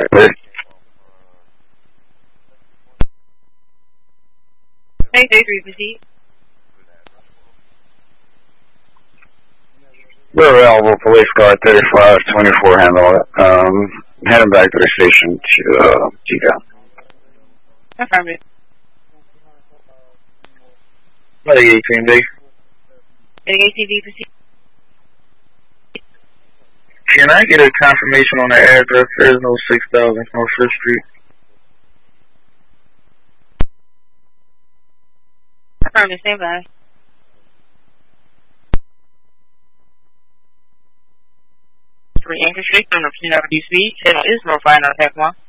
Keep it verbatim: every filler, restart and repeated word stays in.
Hey, thirty-three, proceed. We're available, police car thirty-five twenty-four, handle it. Um, heading back to the station to, uh, Chico. Affirmative. Mitigate Green Bay. Mitigate T V, proceed. Can I get a confirmation on the address? There's no six thousand North Fifth Street. Affirmative, stand by. Three Anchor Street, on the Avenue Suite, channel is no five nine half one.